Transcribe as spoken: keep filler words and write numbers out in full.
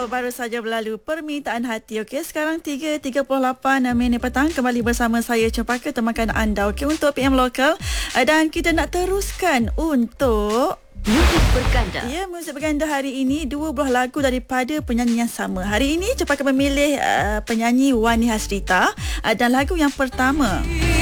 baru saja berlalu Permintaan Hati. Okey, sekarang tiga tiga puluh lapan minit petang kembali bersama saya Cempaka temakan anda okey untuk P M Lokal, dan kita nak teruskan untuk Muzik Berganda. Ya, muzik berganda hari ini dua buah lagu daripada penyanyi yang sama. Hari ini Cempaka memilih uh, penyanyi Wani Hasrita uh, dan lagu yang pertama